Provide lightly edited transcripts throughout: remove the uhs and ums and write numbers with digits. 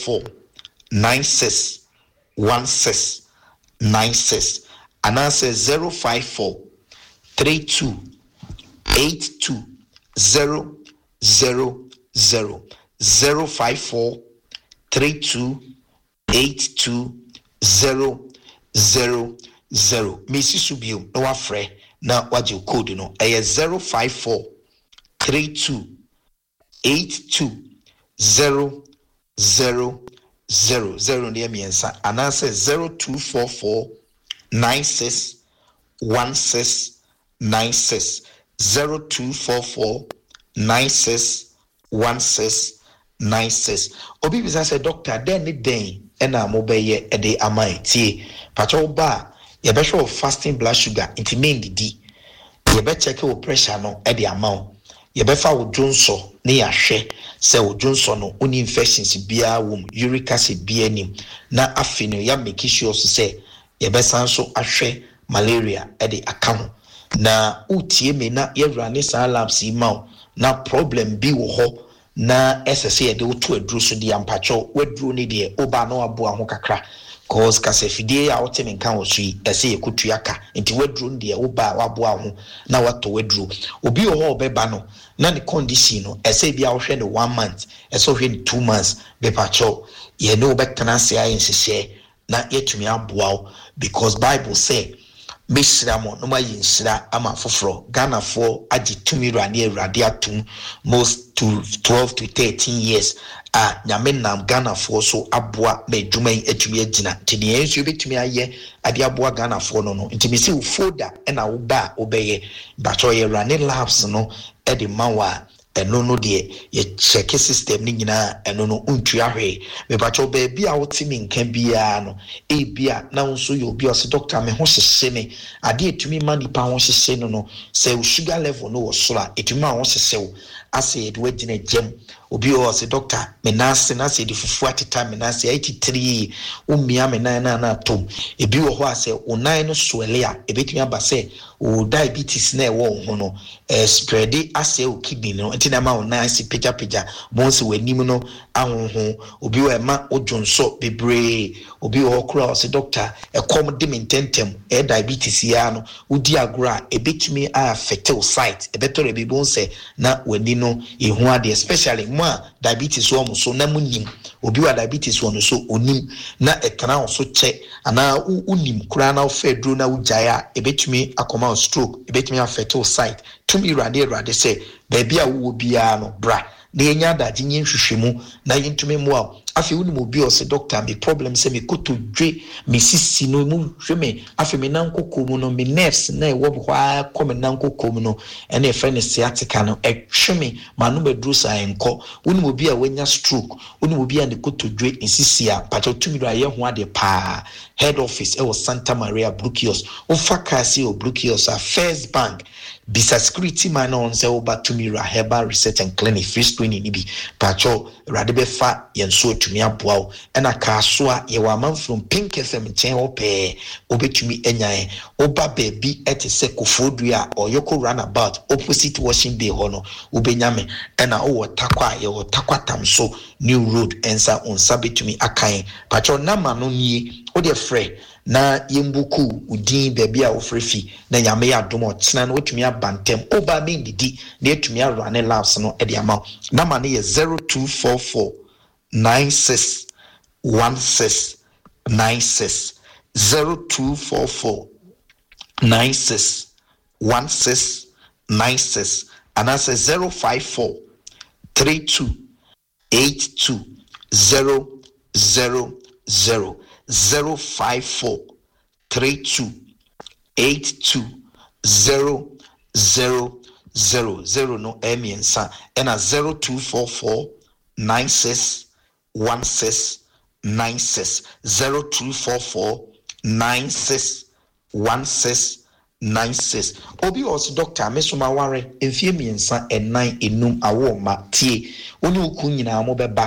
054-96-16-96 and answer 054-32-82-000 054-32-82-000 Missy Subio no afre na waje code no 054-32-82-000 near me and answer 0244-96-16-96 0244-96-16-96 Obi bisa say doctor den ni den na mo be ye e de amai tie pacho ba ye be show fasting blood sugar inti main didi ye be check your pressure no e de amount ye be fa wo dwonso ne ya hwe say wo dwonso no oni infections bia wo uric acid bia nim na afi no ya make sure say ye be san so ahwe malaria e de account na utie me na ye run sa labs ma na problem bi wo ho na SSA ye de woto aduru so de ampacho waduru ne de oba na aboa ho kakra cause kasefidie ya wote me kan wo so yi ese ye kutu aka nti waduru de oba waboa ho na wato waduru obi wo ho obeba no na the condition no ese bia wo hwe ne 1 month ese wo hwe ne 2 months be pacho ye no betana se ayen sese na yetumi aboa because Bible say Misramo no ma yinsira ama foforo Ghana for agi tumira ne awrade atum most to 12 to 13 years nyame nam Ghana for so aboa na adwuma atumi agina tini enso betumi aye ade aboa Ghana for no ntimi se wo folder na wo ba obeye bacho ye running labs no e de mawa eno no de ye check system ni nyina eno no untu ahwe me bacho ba bia wotimi nkan bia no e bia na nso ye obi o se doctor me ho hye ne ade etumi ma nipa ho hye no say sugar level no wo sora etumi ma ho hye wo ase ye de wagina gem obi o se doctor me na se de fufu ateta me na se 83 umia me na tom ebi wo ho ase onan no soele a ebetumi aba se o diabetes na e wo ho no spread ase o kidney no ntina ma onan se peja bonse wanim no ahonho obi wo ema ojonso bebre obi wo kura o se doctor e kom de mententem diabetes ya no udi agora ebetumi affect o site ebetore bi bonse na wani no ehu ade especially diabetes wo so na munim obi wa diabetes wo no so onim na ekana so che ana unim kura na ofedro na ujaya ebetumi akoma stroke ebetumi affect o site tumi rade say baby a wo bia no bra na yenya daje nyen hwehwemu na yentumi mo a afi woni mo bi o se doctor me problem se me koto dwe me sisi no mu hweme afi me nankoko mu no me nerves na e wo hwa come nankoko mu no ene e friend sciatica no e hweme manu bedru sa enko woni mo bi a wanya stroke woni mo bi a ne koto dwe insisi a pato tumi ra ye ho ade pa head office e was Santa Maria Brukios o fakasi o Brukios a First Bank bisa security man on se oba tumira herbal research and clinic free screening ni bi pacho radebe fa yenso tumi aboa ena ka so a ye wa man from Pink FM chen ope obetumi enyan oba baby etese kofodua or yoko runabout opposite washing bay hono obenyame ena o takwa ye o takwa tamso new road ensa on sabetumi akan pacho nama no nie o de frɛ na yembuku udin baby a ofrefi na nyame ya domo tena no otumi abantem oba me ndidi na etumi arane labs no e de ama na ma ne ye 0244 96 16 96 0244 96 16 96 and that's 054 32 82 000 054 32 82 000 no emiensa and 0244 96 16 96 0244 96 16 96 obi os doctor mesoma ware enfie miensa enan enum awo ma tie oni oku nyina mo beba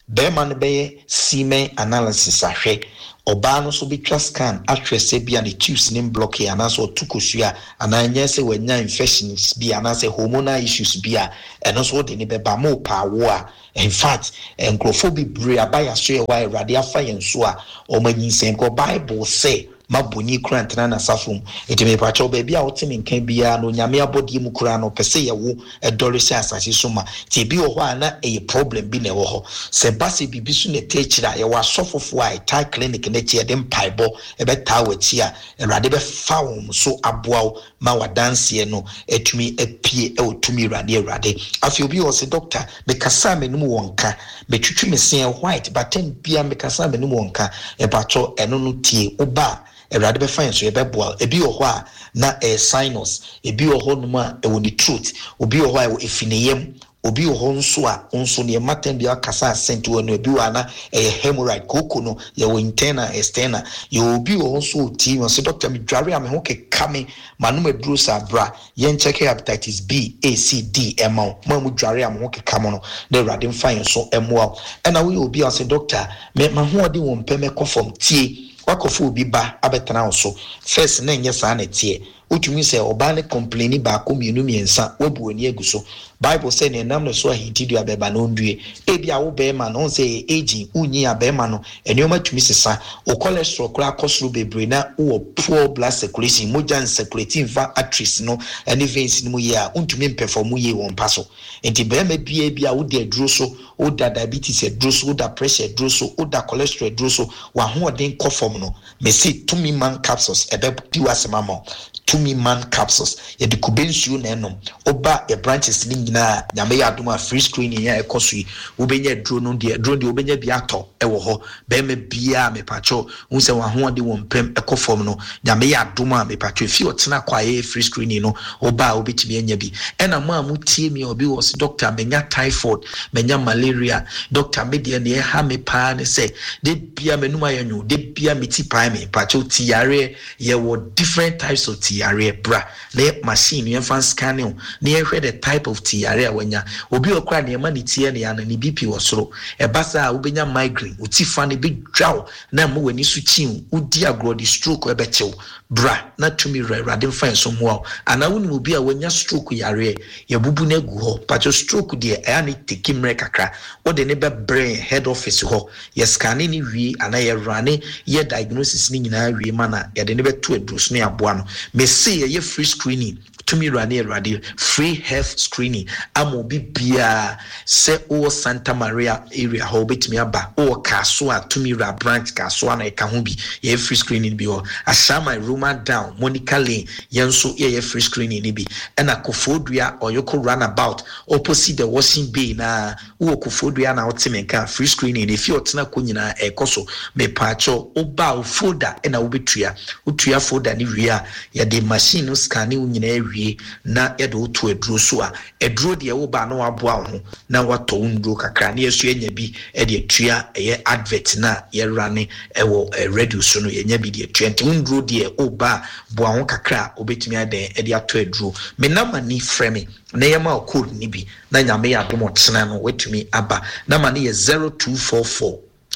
bɛrima no bɛyɛ semen analysis ahwɛ ɔbaa no so bitwa scan ahwɛ sɛ bia ne tubes ne block anaasɛ ɔtukosu a ananyɛ sɛ wanya infections bi anaasɛ hormonal issues bi a ɛno so de ne bɛba mo paawo a in fact nkrofo bebree abaya so yɛ wa Awurade afa yɛn so a ɔmanyinsɛn ko Bible say maboni kura ntena na safom etime pacho baabi a wote menkan bia no nyame abodie mu kura no pese ye wo edore se asase so ma ti bi wo ho ana e problem bi na wo ho se base bibi so ne techira ye wa sofofo a tai clinic na tie de mpaibo e beta wachi a Awurade be fa wo so aboa ma wadanse no etumi apie e otumi Awurade afi obi wo se doctor me kasa menum wonka me twitwi me sen white baten bia me kasa menum wonka e pacho eno no tie oba Awurade be fine so ye be boa ebi wo ho a na sinus ebi wo ho no ma e woni truth obi wo ho a efineyem obi wo ho nso a nso ne matem bia kasa sent wo no ebi wa na hemorrhoid koko no ye wo internal external ye obi wo ho nso ti wo se doctor me dware am ho keka me manu meduro sa bra ye check hepatitis B A C D ma mu dware am ho keka mo no na Awurade fine so emoa e na we obi a se doctor me ma ho odi wo mpɛ me conform tie wakofo obi ba abetana wo so first na enye saa na tie utumi se oba ne complain ba ko mienu miensa wabu ani aguso Bible say ne nam no so ahitidu abeba na ondue ebi a wo be ma no say aging unyi abema no enioma tumi sesa o cholesterol kura kosoro bebre na wo poor blood circulation moja circulating va arteries no any veins no ye a untumi perform ye won paso enti be ma bia a wo de aduro so wo da diabetes aduro so wo da pressure aduro so wo da cholesterol aduro so wa ho odin kofom no me say tumi man capsules ebe di wasema mo tumi man capsules ye de kubensuo na enom oba e branches ni na nyame ya adoma free screening ya ekoso wo benya drone de wo benya bi ato e wo ho be me bia me pacho hu se wa ho de wo mpem ekofom no nyame ya adoma me pacho fi otena kwa ye free screening no oba obetimi anya bi e na mo amutie mi obi wo se doctor menya typhoid menya malaria doctor me de ne ha me pa ne se de bia menum ayanyu de bia meti pa me pacho tiare ye wo different types of tiare bra na machine ye fan scanning na ye hwe the type of tiare awanya obi okra na ema ne tie ne yana ne BP wosoro e basa ubenya migraine utifa ne bi dwaw na mo wani su chin udi agro di stroke e bechew bra na tumi Awurade mfa so mo ana woni obi a wanya stroke yare ye bubu na gu ho pacho stroke de aya ne tekimre kakra o de ne be brain head office ho ye scanning ni wi ana ye rane ye diagnosis ni nyina wi mana ye de ne beto adrus no aboa no me say ye free screening tumi Awurade free health screening amo bibia se o Santa Maria area ho betimi aba o kaso a tumi branch kaso na e ka ho bi ye free screening bi o ashama Roman down Monica Lane yenso ye free screening ni bi na Kofodua Oyoko runabout opposite the washing bay na wo Kofodua na otimenka free screening if you otena ko nyina e koso me pacho oba o folder na wo betua utua folder ni wia ya de machine no scan ni nyina na yedo otu eduro so a eduro de wo ba na waboa ho na wato nduro kakra na yeso enya bi e de atua eye advert na ye rane e wo radio so no enya bi de atua nti nduro de o ba boa ho kakra obetumi aden e de ato eduro me na mani frame na ye ma code ni bi na nyame ya dom otena no wetumi aba na mani ye 0244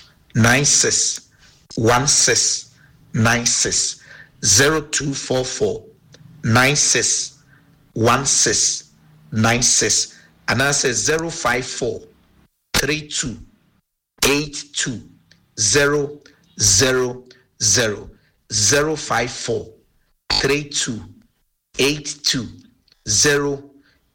96 16 96 0244 96 1696 and I say 054 32 82 000 054 32 82 000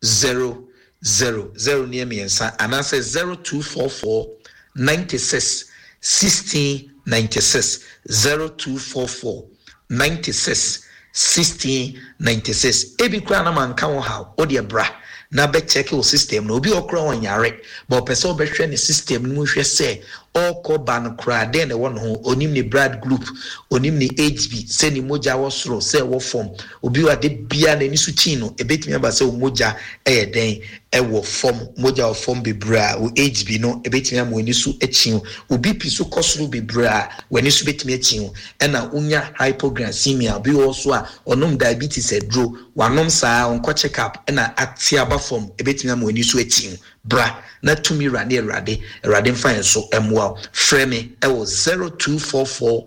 0 near me and I say 0244 96 16 96 0244 96 1696 ebi kura na man kan how o de bra na be check your system no obi okra won yare but person be hwe ne system no hwe se oko ban kura den won ho onim ne blood group onim ne HB se ni moja wo soro se wo form obi wa de bia na ni su chin no ebetimi aba se moja den e wo form moja wo form bebra wo HB no ebetimi am woni su achin obi pisu kosoro bebra woni su betimi achin e na unya hypoglycemia obi wo so a onom diabetes edro wanom saa onko check up e na atiaba form ebetimi am woni su achin bra na tumi rade mfa enso emwa frɛ me ɛwɔ 0244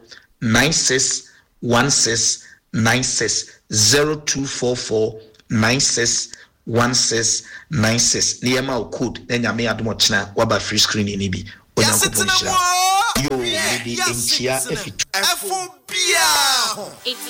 961696 0244 961696 ne yema o code na nyame adom chena waba free screen ni bi onyankopɔn hyira yo me di enchia efitu